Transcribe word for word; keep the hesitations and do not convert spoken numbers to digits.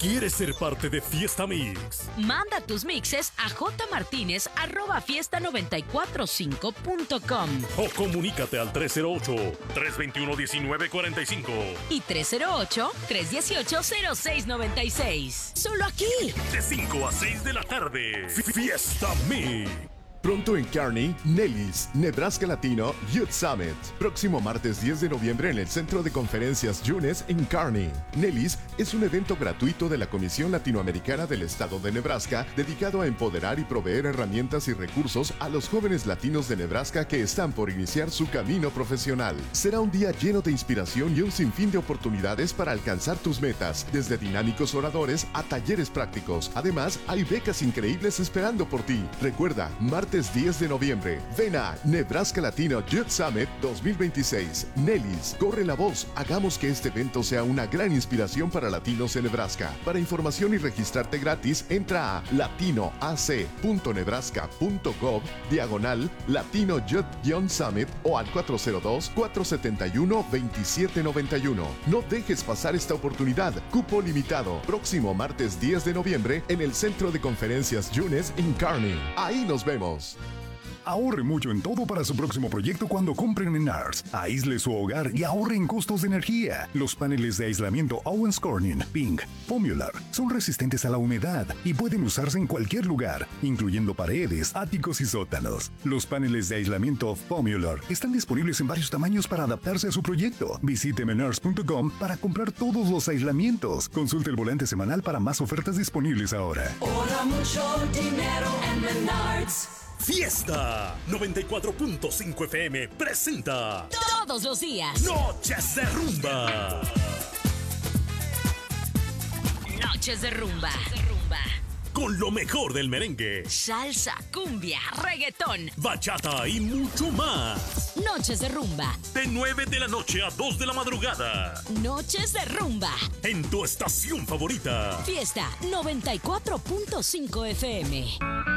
¿Quieres ser parte de Fiesta Mix? Manda tus mixes a jmartinez arroba fiesta noventa y cuatro cinco punto com o comunícate al tres cero ocho, tres dos uno, uno nueve cuatro cinco y tres cero ocho, tres uno ocho, cero seis nueve seis. Solo aquí. De cinco a seis de la tarde. Fiesta Mix. Pronto en Kearney, Nelly's, Nebraska Latino Youth Summit. Próximo martes diez de noviembre en el Centro de Conferencias Yunes en Kearney. Nelly's es un evento gratuito de la Comisión Latinoamericana del Estado de Nebraska dedicado a empoderar y proveer herramientas y recursos a los jóvenes latinos de Nebraska que están por iniciar su camino profesional. Será un día lleno de inspiración y un sinfín de oportunidades para alcanzar tus metas, desde dinámicos oradores a talleres prácticos. Además, hay becas increíbles esperando por ti. Recuerda, martes diez de noviembre, ven a Nebraska Latino Youth Summit dos mil veintiséis. Nelly's, corre la voz, hagamos que este evento sea una gran inspiración para latinos en Nebraska. Para información y registrarte gratis, entra a latinoac.nebraska.gov diagonal Latino Youth Summit o al cuatro cero dos, cuatro siete uno, dos siete nueve uno. No dejes pasar esta oportunidad. Cupo limitado. Próximo martes diez de noviembre en el Centro de Conferencias Yunes en Kearney. Ahí nos vemos. Ahorre mucho en todo para su próximo proyecto cuando compre en Menards. Aísle su hogar y ahorre en costos de energía. Los paneles de aislamiento Owens Corning, Pink, Formular son resistentes a la humedad y pueden usarse en cualquier lugar, incluyendo paredes, áticos y sótanos. Los paneles de aislamiento Formular están disponibles en varios tamaños para adaptarse a su proyecto. Visite menards punto com para comprar todos los aislamientos. Consulte el volante semanal para más ofertas disponibles ahora. Ahorra mucho dinero en Menards. Fiesta noventa y cuatro punto cinco F M presenta todos los días Noches de Rumba. Noches de Rumba. Con lo mejor del merengue, salsa, cumbia, reggaetón, bachata y mucho más. Noches de Rumba. De nueve de la noche a dos de la madrugada. Noches de Rumba. En tu estación favorita. Fiesta noventa y cuatro punto cinco F M.